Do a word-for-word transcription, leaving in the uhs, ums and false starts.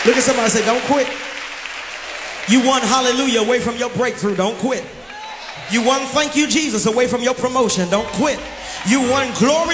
Look at somebody and say, don't quit. You won hallelujah away from your breakthrough. Don't quit. You won thank you Jesus away from your promotion. Don't quit. You won glory